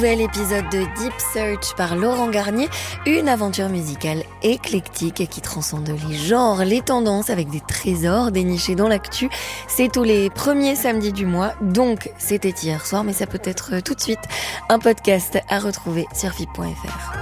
Nouvel épisode de Deep Search par Laurent Garnier, une aventure musicale éclectique qui transcende les genres, les tendances avec des trésors dénichés dans l'actu. C'est tous les premiers samedis du mois, donc c'était hier soir, mais ça peut être tout de suite un podcast à retrouver sur FIP.fr.